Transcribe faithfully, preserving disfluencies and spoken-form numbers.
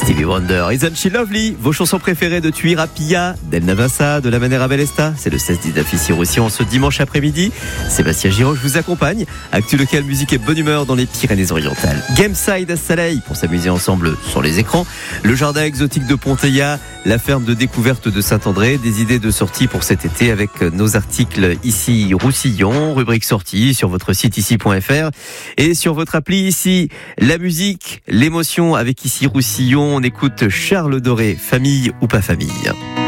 Stevie Wonder, Isn't She Lovely? Vos chansons préférées de Tuira Pia, d'El Navassa, de La Manera Bellesta. C'est le seize dix-neuf ici Roussillon ce dimanche après-midi. Sébastien Giraud, je vous accompagne. Actu local, musique et bonne humeur dans les Pyrénées-Orientales. Gameside à Saleil pour s'amuser ensemble sur les écrans. Le jardin exotique de Ponteilla, la ferme de découverte de Saint-André. Des idées de sortie pour cet été avec nos articles ici Roussillon, rubrique sortie sur votre site ici point f r et sur votre appli ici. La musique, l'émotion avec ici Roussillon. On écoute Charles Doré, famille ou pas famille.